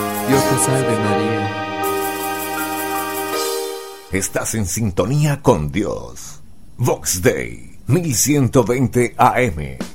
Dios te salve María. Estás en sintonía con Dios. Vox Day 1120 AM.